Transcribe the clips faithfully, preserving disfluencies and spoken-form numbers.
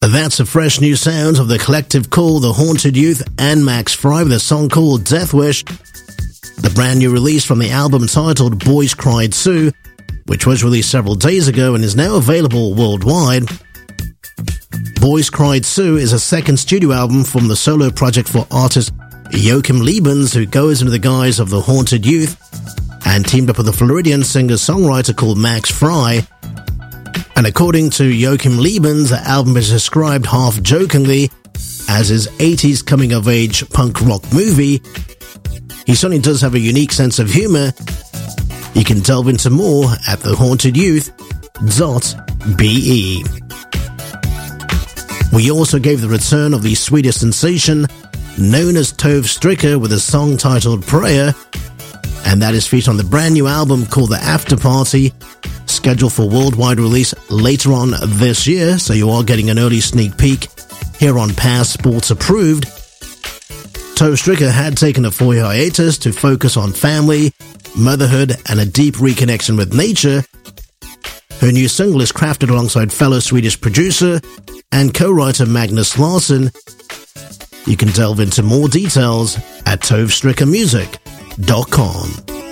That's a fresh new sound of the collective called The Haunted Youth and Max Fry with a song called Death Wish, the brand new release from the album titled Boys Cried Sue, which was released several days ago and is now available worldwide. Boys Cried Sue is a second studio album from the solo project for artist Joachim Liebens, who goes into the guise of The Haunted Youth and teamed up with a Floridian singer-songwriter called Max Fry. And according to Joachim Liebens, the album is described half-jokingly as his eighties coming-of-age punk rock movie. He certainly does have a unique sense of humor. You can delve into more at the haunted youth dot b e. We also gave the return of the Swedish sensation known as Tove Stricker with a song titled Prayer, and that is featured on the brand new album called The After Party, scheduled for worldwide release later on this year, so you are getting an early sneak peek here on Passport Approved. Tove Stricker had taken a four-year hiatus to focus on family, motherhood, and a deep reconnection with nature. Her new single is crafted alongside fellow Swedish producer and co-writer Magnus Larsson. You can delve into more details at tove stricker music dot com.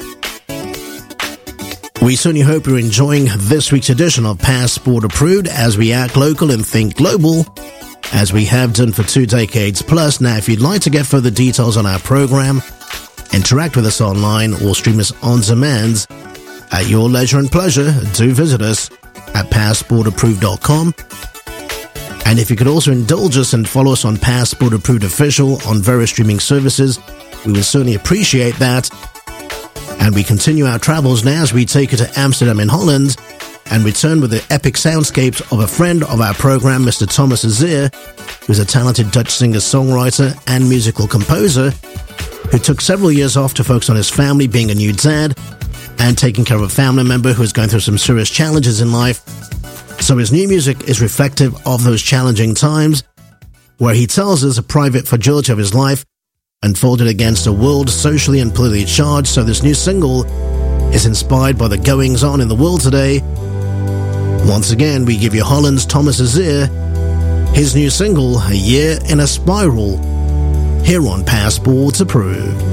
We certainly hope you're enjoying this week's edition of Passport Approved as we act local and think global, as we have done for two decades plus. Now, if you'd like to get further details on our program, interact with us online, or stream us on demand at your leisure and pleasure, do visit us at passport approved dot com. And if you could also indulge us and follow us on Passport Approved Official on various streaming services, we would certainly appreciate that. And we continue our travels now as we take it to Amsterdam in Holland and return with the epic soundscapes of a friend of our program, Mister Thomas Azir, who's a talented Dutch singer-songwriter and musical composer who took several years off to focus on his family, being a new dad, and taking care of a family member who is going through some serious challenges in life. So his new music is reflective of those challenging times, where he tells us a private fragility of his life unfolded against a world socially and politically charged. So this new single is inspired by the goings-on in the world today. Once again, we give you Holland's Thomas Azir, his new single, A Year in a Spiral, here on Passport Approved.